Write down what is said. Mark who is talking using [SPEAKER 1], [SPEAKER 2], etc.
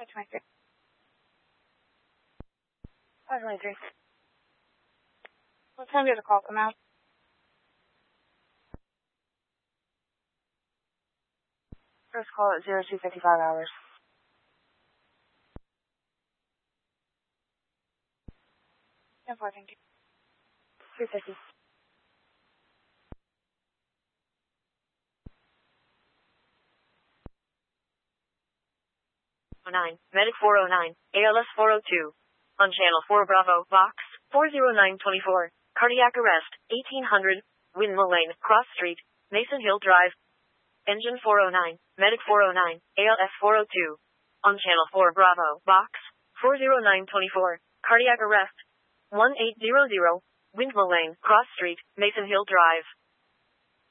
[SPEAKER 1] 523. 523. What time did the call come out? First call at 02:55 hours. Yeah, 4, thank you. 350.
[SPEAKER 2] 9, Medic 409, ALS 402. On Channel 4 Bravo, Box 40924. Cardiac arrest, 1800, Windmill Lane, Cross Street, Mason Hill Drive. Engine 409, Medic 409, ALS 402. On Channel 4 Bravo, Box 40924. Cardiac arrest, 1800, Windmill Lane, Cross Street, Mason Hill Drive.